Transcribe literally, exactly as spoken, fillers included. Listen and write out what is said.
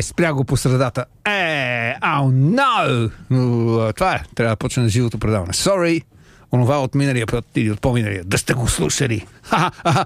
Е, спря го по средата. Е, ау, no! Но, това е. Трябва да почне на живото предаване. Sorry! Онова от миналия път или от по-миналия. Да сте го слушали. Ха-ха,